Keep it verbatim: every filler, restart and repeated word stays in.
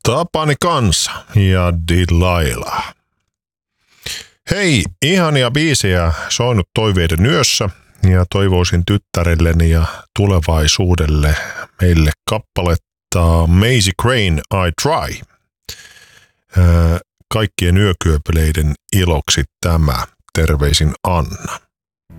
Tapani kanssa ja Delilah. Hei, ihania biisejä soinut toiveiden yössä ja toivoisin tyttärelleni ja tulevaisuudelle meille kappaletta Macy Crane I Try. Kaikkien yökyöpeleiden iloksi tämä. Terveisin Anna.